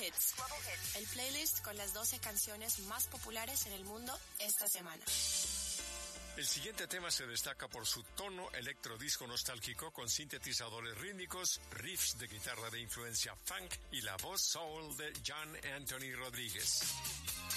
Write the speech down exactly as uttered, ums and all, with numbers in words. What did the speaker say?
Hits, el playlist con las doce canciones más populares en el mundo esta semana. El siguiente tema se destaca por su tono electrodisco nostálgico con sintetizadores rítmicos, riffs de guitarra de influencia funk y la voz soul de John Anthony Rodríguez.